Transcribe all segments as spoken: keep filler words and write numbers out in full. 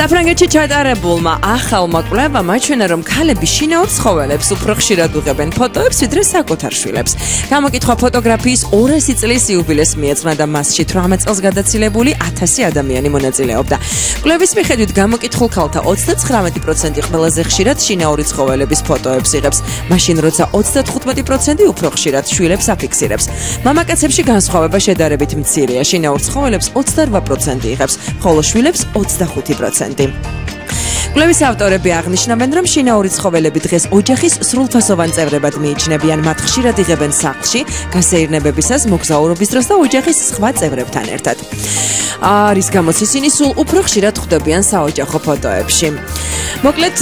საფრანგეთში ჩატარებულმა ახალმა კვლევამ აჩვენა, რომ ქალები შინაურ ცხოველებს უფრო ხშირად უღებენ ფოტოებს, ვიდრე საკუთარ შვილებს. გამოკითხვა ფოტოგრაფიის ორასი წლის იუბილეს მიეძღვნა და მასში თვრამეტ წელს გადაცილებული ათასი ადამიანი მონაწილეობდა. კვლევის მიხედვით გამოკითხულ ქალთა ოცდათხრამეტი პროცენტი ყველაზე ხშირად შინაური ცხოველების ფოტოებს იღებს, მაშინ როცა ოცდათხუთმეტი პროცენტი უფრო ხშირად შვილებს აფიქსირებს. მამაკაცებში განსხვავება შედარებით მცირეა, შინაურ ცხოველებს ოცდარვა პროცენტი იღებს, ხოლო შვილებს ოცდახუთი პროცენტი. კვლევის ავტორები აღნიშნავენ, რომ შინაური ცხოველები დღეს ოჯახის სრულფასოვან წევრებად მიიჩნევიან, მათ ხშირად იღებენ სახლში, გასეირნებებისას, მოგზაურობის დროს და ოჯახის სხვა წევრებთან ერთად. არის გამოც ისინი სულ უფრო ხშირად ხვდებიან საოჯახო ფოტოებში. მოკლედ,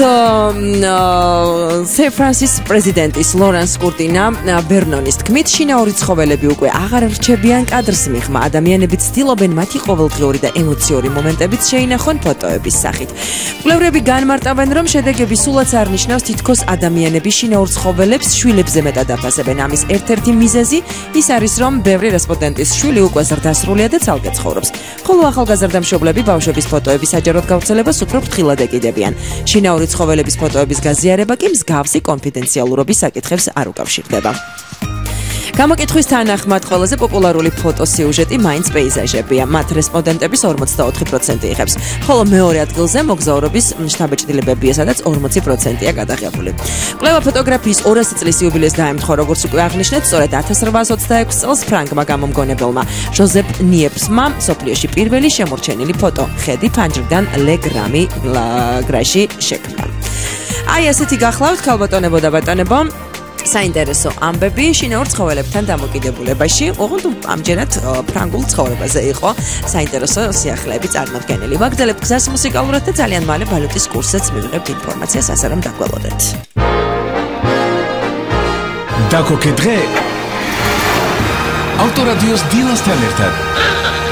სან-ფრანსის პრეზიდენტის ლორენს კურტინა ბერნონის თქმით, შინაური ცხოველები უკვე აღარ რჩებიან კადრს მიღმა, ადამიანები ცდილობენ მათი ყოველდღიური და ემოციური მომენტებიც შეინახონ ფოტოების სახით. კვლევრები განმარტავენ, რომ შედეგები სულაც არ ნიშნავს, თითქოს ადამიანები შინაურ ცხოველებს შვილებზე მეტად აფასებენ. ამის ერთ-ერთი მიზეზი ის არის, რომ ბევრი რესპონდენტის შვილი უკვე ზრდასრულია და ცალკე ცხოვრობს, ხოლო ახალგაზრდა მშობლები ბავშვების ფოტოების საჯაროდ გავრცელებას უფრო ფრთხილად ეკიდებიან. შინაური ცხოველების ფოტოების გაზიარება კი მსგავსი კონფიდენციალურობის საკითხებს არ უკავშირდება. გამოკითხვის თანახმად ყველაზე პოპულარული ფოტოსიუჟეტი მაინც პეიზაჟებია. მათ რესპონდენტების ორმოცდაოთხი პროცენტი იღებს, ხოლო მეორე ადგილზე მოგზაურობის შთაბეჭდილებებია, სადაც ორმოცი პროცენტია გადაღებული. კვლევა ფოტოგრაფიის ორასი წლის იუბილეს დაემთხვა, როგორც უკვე აღნიშნეთ, სწორედ ათას რვაას ოცდაექვსი წელს ფრანგმა გამომგონებელმა ჟოზეფ ნიეპსმა მსოფლიოში პირველი შემორჩენილი ფოტო ხედი ფანჯრიდან ლე გრამი გრაში შექმნა. აი ასეთი გახლავთ, ქალბატონებო და ბატონებო, საინტერესო ამბები შინაურ ცხოველებთან დამოკიდებულებაში. ოღონდ ამჯერად ფრანგულ ცხოვრებაზე იყო საინტერესო სიახლეები წარმოდგენილი. ვაგრძელებთ გზას მუსიკალურად და ძალიან მალე ვალუტის კურსზეც მივიღებთ ინფორმაციას, ასე რომ დაგველოდეთ. დაკოკე დღე ავტორადიოს დილასთან ერთად.